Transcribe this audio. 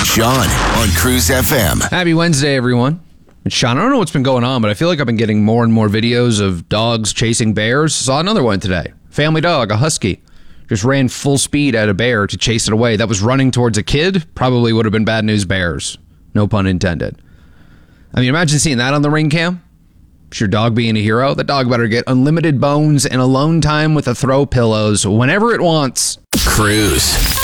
Sean on Cruise FM. Happy Wednesday, everyone. It's Sean. I don't know what's been going on, but I feel like I've been getting more and more videos of dogs chasing bears. Saw another one today. Family dog, a husky, just ran full speed at a bear to chase it away. That was running towards a kid. Probably would have been bad news bears. No pun intended. I mean, imagine seeing that on the ring cam. Is your dog being a hero? That dog better get unlimited bones and alone time with the throw pillows whenever it wants. Cruise.